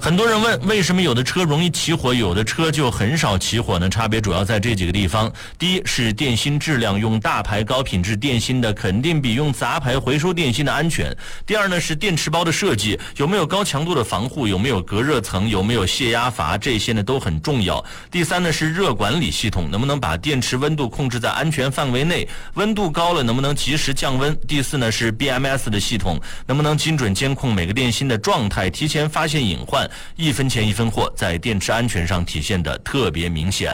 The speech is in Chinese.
很多人问，为什么有的车容易起火，有的车就很少起火呢？差别主要在这几个地方。第一是电芯质量，用大牌高品质电芯的肯定比用杂牌回收电芯的安全。第二呢是电池包的设计，有没有高强度的防护，有没有隔热层，有没有泄压阀，这些呢都很重要。第三呢是热管理系统，能不能把电池温度控制在安全范围内，温度高了能不能及时降温。第四呢是 BMS 的系统，能不能精准监控每个电芯的状态，提前发现隐患，一分钱一分货，在电池安全上体现得特别明显。